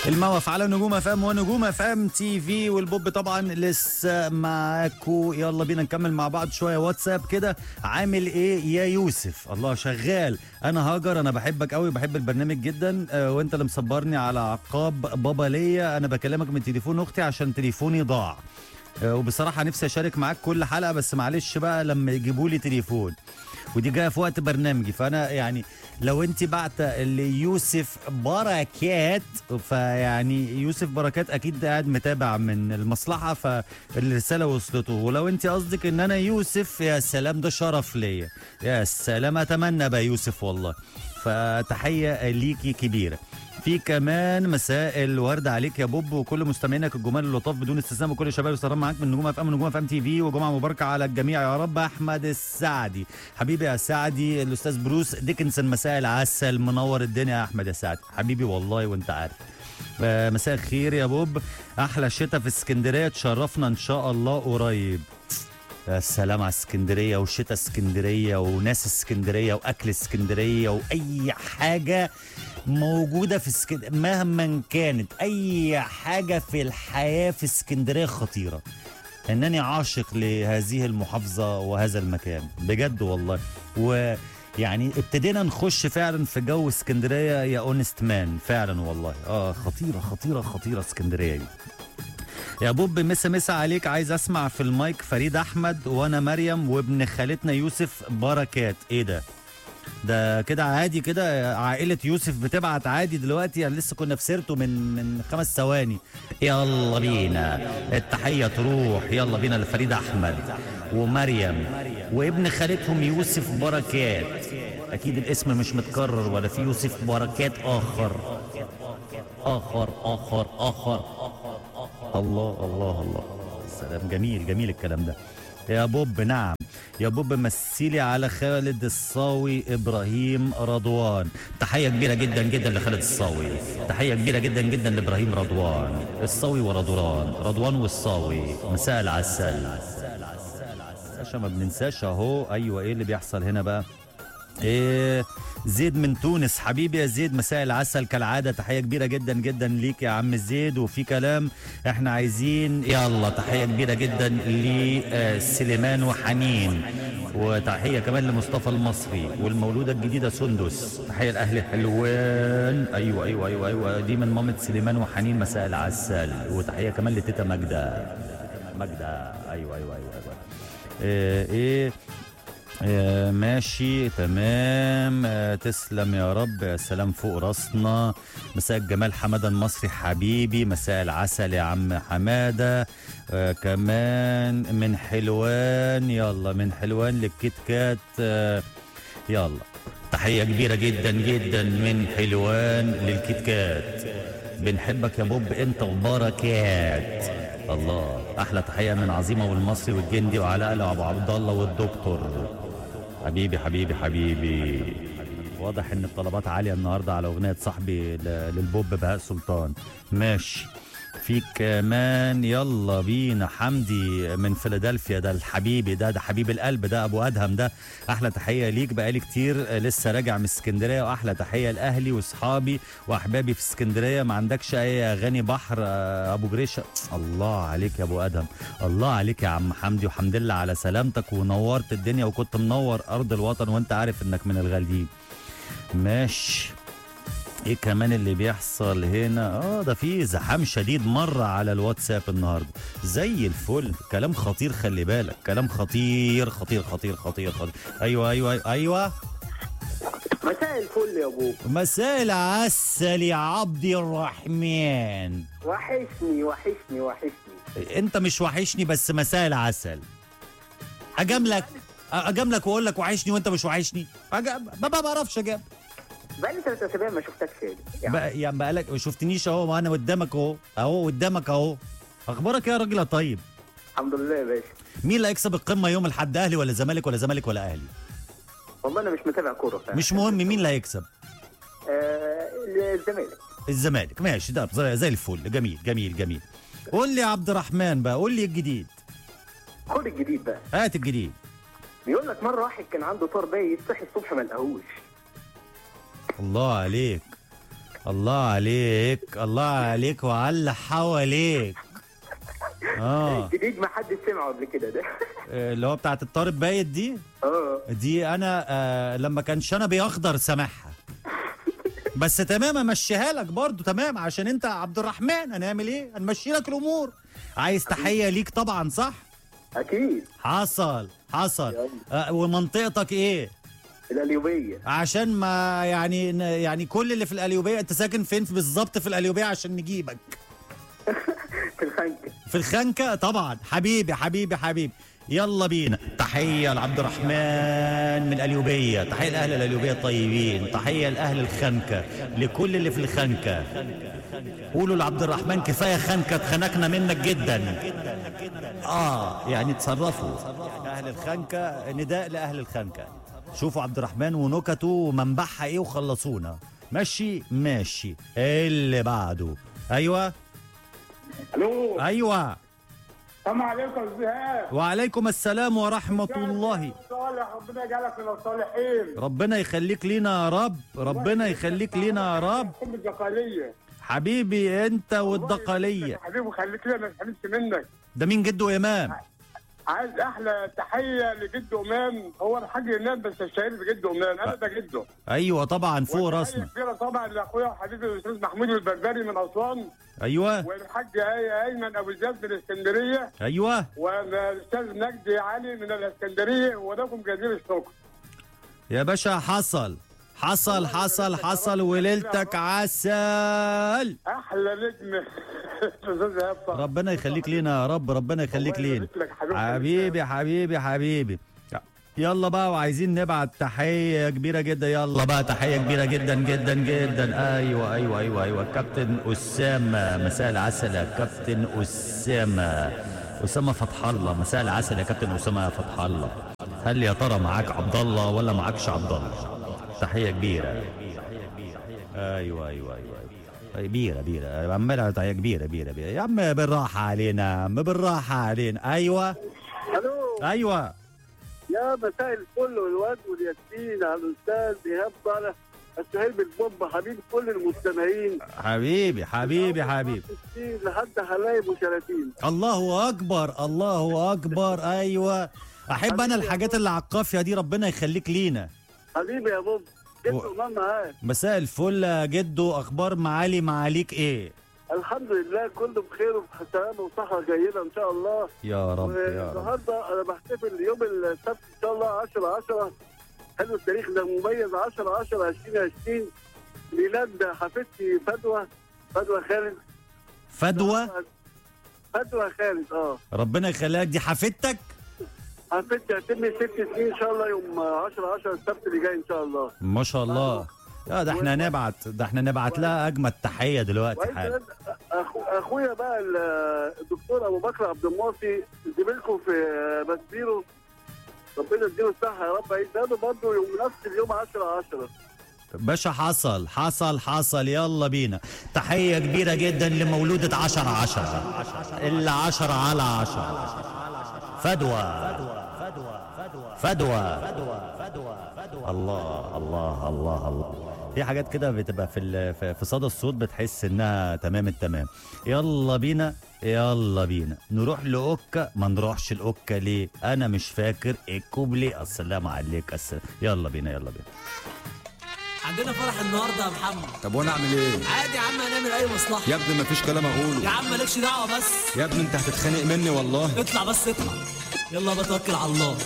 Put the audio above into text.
الموقف على نجوم اف ام ونجوم اف ام تي في، والبوب طبعا لسه معاكو. يلا بينا نكمل مع بعض شويه. واتساب كده، عامل ايه يا يوسف؟ الله شغال. انا هاجر، انا بحبك قوي، بحب البرنامج جدا، وانت اللي مصبرني على عقاب بابا ليا. انا بكلمك من تليفون اختي عشان تليفوني ضاع، وبصراحه نفسي اشارك معاك كل حلقه، بس معلش بقى لما يجيبوا لي تليفون، ودي جايه في وقت برنامجي. فانا يعني لو انت بعت ليوسف بركات، فيعني يوسف بركات اكيد قاعد متابع من المصلحه، فالرساله وصلته. ولو انت قصدك ان انا يوسف، يا سلام، ده شرف ليا، يا سلام، اتمنى بقى يوسف والله. فتحيه ليكي كبيره. في كمان مساء الورد عليك يا بوب وكل مستمعينك الجمال اللطاف بدون استثناء، وكل شباب السلام معاك من نجوم اف ام ونجوم اف ام تي في، وجمعه مباركه على الجميع يا رب. احمد السعدي، حبيبي يا سعدي. الاستاذ بروس ديكنسون، مساء العسل، منور الدنيا يا احمد يا سعدي حبيبي والله وانت عارف. مساء الخير يا بوب، احلى شتاء في اسكندريه، تشرفنا ان شاء الله قريب. يا سلام على اسكندريه وشتاء اسكندريه وناس اسكندريه واكل اسكندريه واي حاجه موجوده في اسكندريه مهما كانت. اي حاجه في الحياه في اسكندريه خطيره. انني عاشق لهذه المحافظه وهذا المكان بجد والله. ويعني ابتدينا نخش فعلا في جو اسكندريه يا اونست مان، فعلا والله. خطيره خطيره خطيره اسكندريه دي. يا بوب مسا مسا عليك، عايز اسمع في المايك فريد احمد وانا مريم وابن خالتنا يوسف بركات. ايه ده كده عادي كده؟ عائلة يوسف بتبعت عادي دلوقتي؟ يعني لسه كنا في سيرته من 5 ثواني. يلا بينا التحية تروح، يلا بينا لفريد احمد ومريم وابن خالتهم يوسف بركات. اكيد الاسم مش متكرر ولا في يوسف بركات اخر. الله الله الله، سلام، جميل جميل الكلام ده يا بوب. نعم يا بوب، مثلي على خالد الصاوي ابراهيم رضوان. تحيه كبيره جدا جدا لخالد الصاوي، تحيه كبيره جدا جدا لابراهيم رضوان. الصاوي ورضوان، رضوان والصاوي، مساء العسل. عشان ما بننساش اهو. ايوه، ايه اللي بيحصل هنا بقى؟ ايه، زيد من تونس، حبيبي يا زيد، مساء العسل كالعاده. تحيه كبيره جدا جدا ليك يا عم زيد. وفي كلام احنا عايزين، يلا تحيه كبيره جدا لسليمان وحنين، وتحيه كمان لمصطفى المصري والمولوده الجديده سندس. تحيه لاهل حلوان. ايوه ايوه ايوه ايوه، دي من مامه سليمان وحنين، مساء العسل. وتحيه كمان لتيتا ماجده. ايوه ايوه ايوه, أيوة. ايه ماشي تمام. تسلم يا رب، يا سلام فوق راسنا. مساء الجمال حماده المصري حبيبي، مساء العسل يا عم حماده. كمان من حلوان، يلا من حلوان للكيت كات. يلا تحيه كبيره جدا جدا من حلوان للكيت كات. بنحبك يا بوب انت وبركات. الله، احلى تحيه من عظيمه والمصري والجندي وعلاء وابو عبد الله والدكتور. حبيبي حبيبي حبيبي. واضح ان الطلبات عاليه النهارده على اغنيه صاحبي للبوب بهاء سلطان. ماشي. في كمان، يلا بينا، حمدي من فيلادلفيا، ده الحبيبي، ده حبيب القلب، ده ابو ادهم ده. احلى تحيه ليك، بقالي كتير لسه راجع من اسكندريه، واحلى تحيه لاهلي واصحابي واحبابي في اسكندريه. ما عندكش اي اغاني بحر ابو جريشه؟ الله عليك يا ابو ادهم، الله عليك يا عم حمدي، وحمد لله على سلامتك، ونورت الدنيا وكنت منور ارض الوطن، وانت عارف انك من الغاليين. ماشي. ايه كمان اللي بيحصل هنا؟ ده في زحام شديد مرة على الواتساب النهارده، زي الفل. كلام خطير، خلي بالك، كلام خطير خطير خطير خطير خطير. ايوه ايوه ايوه, أيوة. مساء الفل يا ابو. مساء العسل يا عبد الرحمن. وحشني وحشني وحشني. انت مش وحشني، بس مساء العسل. اجاملك واقول لك وحشني وانت مش وحشني؟ ما بعرفش اجاب. بقالي 3 أسابيع ما شفتكش يعني بقالك ما شفتنيش اهو، ما انا قدامك اهو قدامك اهو. اخبارك يا راجل يا طيب؟ الحمد لله يا باشا. مين اللي هيكسب القمه يوم الاحد، اهلي ولا زمالك ولا زمالك ولا اهلي؟ والله انا مش متابع كوره. مش مهم مين اللي هيكسب. الزمالك. الزمالك، ماشي، ده زي الفل. جميل جميل جميل. قول لي يا عبد الرحمن بقى، قول لي الجديد. خد الجديد بقى. هات الجديد. بيقول لك مره واحد كان عنده طار بايت، صحي الصبح ما لقاهوش. الله عليك، الله عليك، الله عليك وعلى اللي حواليك. جديد ما حدش سمعه قبل كده ده. اللي هو بتاعت الطارب بايت دي. دي انا لما كان شنبي اخضر سامعها. بس تمام امشيها لك برضو تمام، عشان انت عبد الرحمن هنعمل ايه؟ هنمشي لك الامور. عايز تحيه ليك طبعا صح؟ اكيد. حصل. ومنطقتك ايه؟ القليوبيه. عشان ما يعني كل اللي في القليوبيه. انت ساكن فين بالظبط في القليوبيه عشان نجيبك؟ في الخنكه. في الخنكه طبعا. حبيبي يلا بينا. تحيه لعبد الرحمن من القليوبيه، تحيه لاهل القليوبيه الطيبين، تحيه لاهل الخنكه، لكل اللي في الخنكه. قولوا لعبد الرحمن كفايه خنكه، اتخنقنا منك جدا. يعني تصرفوا اهل الخنكه. نداء لاهل الخنكه. شوفوا عبد الرحمن ونكته ومنبعها ايه وخلصونا. ماشي اللي بعده. ايوه الو. ايوه. السلام عليكم يا زهاد. وعليكم السلام ورحمه الله. صالح، ربنا يجعلك من الصالحين. ربنا يخليك لينا يا رب، ربنا يخليك لينا يا رب. ام الدقاليه حبيبي انت والدقاليه. حبيبي خليك لي، ما تحرمش منك. ده مين جده امام؟ عايز احلى تحيه لجده امام. هو الحاج امام بس الشهير بجده امام. انا ده جده. ايوه طبعا فوق راسنا. كبيره طبعا لاخويا وحبيبي الاستاذ محمود البربري من اسوان. ايوه. والحاج ايمن ابو زياد من الاسكندريه. ايوه. والاستاذ نجدي علي من الاسكندريه، ولكم جزيل الشكر. يا باشا حصل وليلتك عسل. احلى نجم. ربنا يخليك لينا يا رب، ربنا يخليك لينا. حبيبي. يلا بقى، وعايزين نبعت تحية كبيرة جدا. يلا بقى تحية كبيرة جدا جدا جدا. ايوه كابتن أسامة، مساء العسل يا كابتن أسامة فتح الله. مساء العسل يا كابتن أسامة فتح الله. هل يا ترى معاك عبد الله ولا معاكش عبد الله؟ تحية كبيرة. ايوه كبيرة عمالها تحية كبيرة يا عم. بالراحة علينا ايوه. الو. ايوه يا مساء الفل والورد والياسمين على الاستاذ ايهاب صالح الشهير بالبوب، حبيب كل المستمعين. حبيبي لحد حلايب وشلاتين. الله اكبر. ايوه احب انا الحاجات اللي على القافيه دي. ربنا يخليك لينا حبيبي يا بوب. جدو امام معاك. مساء الفل يا جدو. اخبار معاليك ايه؟ الحمد لله كله بخير وبسلامه وصحه جيده ان شاء الله يا رب. النهارده انا بحتفل يوم السبت ان شاء الله 10/10. حلو التاريخ ده مميز. 10/10/2020 ميلاد حفيدتي فدوى خالد. فدوى خالد. ربنا يخليك. دي حفيدتك؟ حفيدتي هتم 6 سنين ان شاء الله يوم 10/10 السبت اللي جاي ان شاء الله. ما شاء الله. ده احنا نبعت لها اجمد تحيه دلوقتي حالا. اخويا بقى الدكتور ابو بكر عبد المعطي زميلكم في بسبيرو، ربنا يديله الصحه يا رب. عيد برضه يوم نفس اليوم 10/10. باشا حصل. يلا بينا. تحيه كبيره جدا لمولوده 10/10 اللي 10/10. فدوى. الله. في حاجات كده بتبقى في صدى الصوت بتحس انها تمام التمام. يلا بينا نروح لأوكا. ما نروحش لأوكا ليه؟ انا مش فاكر الكوبلي. السلام عليك. يلا بينا. عندنا فرح النهارده يا محمد. طب وانا اعمل ايه؟ عادي يا عم، هنعمل اي مصلحه. يا ابني مفيش كلام اقوله. يا عم مالكش دعوه بس. يا ابني انت هتتخانق مني والله. اطلع. يلا بتوكل على الله.